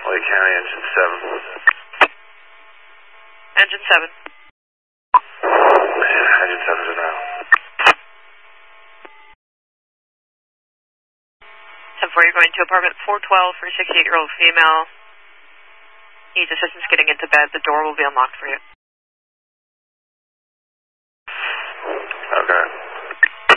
Lake County, engine 7. Engine 7. Engine 7 to now. 10-4, you're going to apartment 412 for a 68-year-old female. Needs assistance getting into bed. The door will be unlocked for you. Okay.